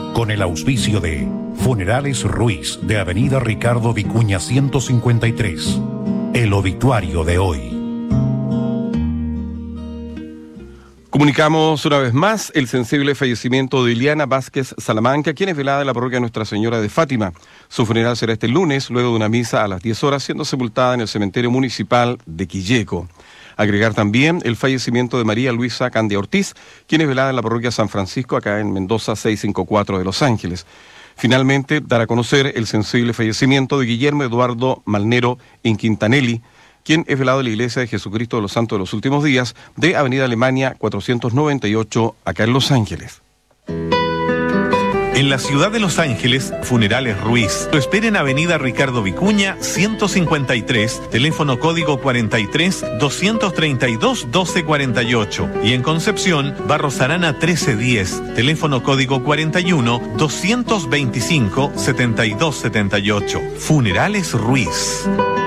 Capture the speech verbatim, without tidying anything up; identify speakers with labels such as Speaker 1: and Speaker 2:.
Speaker 1: con el auspicio de Funerales Ruiz, de Avenida Ricardo Vicuña ciento cincuenta y tres. El obituario de hoy.
Speaker 2: Comunicamos una vez más el sensible fallecimiento de Iliana Vázquez Salamanca, quien es velada en la parroquia Nuestra Señora de Fátima. Su funeral será este lunes, luego de una misa a las diez horas, siendo sepultada en el cementerio municipal de Quilleco. Agregar también el fallecimiento de María Luisa Candia Ortiz, quien es velada en la parroquia San Francisco, acá en Mendoza seiscientos cincuenta y cuatro de Los Ángeles. Finalmente, dar a conocer el sensible fallecimiento de Guillermo Eduardo Malnero Inquintanelli, quien es velado en la Iglesia de Jesucristo de los Santos de los Últimos Días, de Avenida Alemania cuatrocientos noventa y ocho, acá en Los Ángeles.
Speaker 3: En la ciudad de Los Ángeles, Funerales Ruiz. Lo espera en Avenida Ricardo Vicuña ciento cincuenta y tres, teléfono código cuarenta y tres, doscientos treinta y dos, doce cuarenta y ocho. Y en Concepción, Barros Arana trece diez, teléfono código cuarenta y uno, doscientos veinticinco, setenta y dos setenta y ocho. Funerales Ruiz.